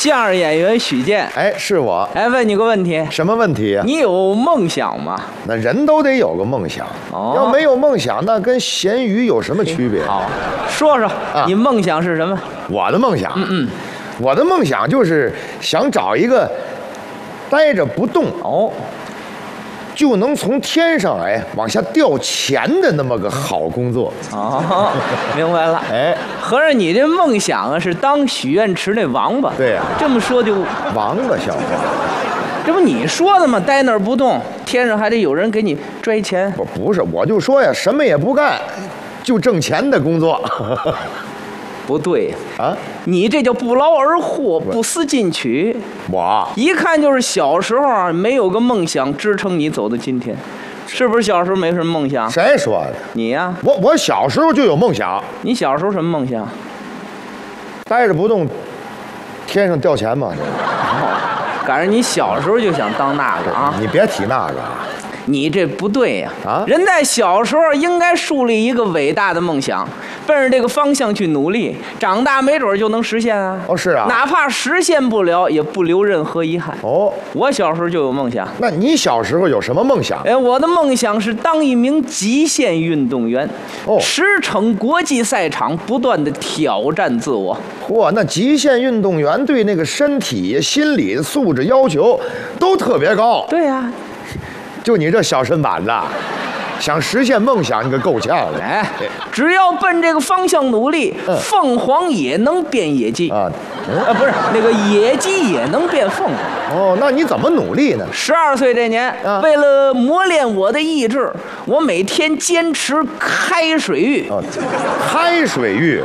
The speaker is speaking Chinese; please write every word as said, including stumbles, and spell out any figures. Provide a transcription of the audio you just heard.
相声演员许健。 哎，是我。 哎，问你个问题， 什么问题呀？ 你有梦想吗？ 那人都得有个梦想， 哦要没有梦想，那跟咸鱼有什么区别？ 好，说说、 啊、 你梦想是什么？ 我的梦想， 嗯嗯， 我的梦想就是想找一个待着不动哦， 就能从天上哎往下掉钱的那么个好工作。 哦，明白了。 哎， 合着你这梦想啊是当许愿池那王八。 对呀、啊， 这么说就王八笑话。 这不你说的吗？待那儿不动，天上还得有人给你拽钱。 不不是，我就说呀，什么也不干，就挣钱的工作。 不对啊， 你这叫不劳而获，不思进取。 我一看就是小时候啊，没有个梦想支撑你走到今天，是不是？小时候没什么梦想？ 谁说的？ 你呀、啊。 我我小时候就有梦想。 你小时候什么梦想？ 待着不动，天上掉钱嘛。 哦，赶上你小时候就想当那个啊！ 你别提那个啊。 你这不对呀！ 啊， 人在小时候应该树立一个伟大的梦想，奔着这个方向去努力，长大没准就能实现啊！ 哦，是啊， 哪怕实现不了，也不留任何遗憾。 哦， 我小时候就有梦想。 那你小时候有什么梦想？ 哎，我的梦想是当一名极限运动员， 哦， 驰骋国际赛场，不断的挑战自我。 嚯，那极限运动员对那个身体、心理素质要求都特别高。 对呀、啊。 就你这小身板子，想实现梦想，你可够呛的。 哎，只要奔这个方向努力， 嗯、 凤凰也能变野鸡啊！ 嗯、啊，不是那个野鸡也能变凤凰。 哦，那你怎么努力呢？ 十二岁这年、啊，为了磨练我的意志，我每天坚持开水浴。 哦，开水浴。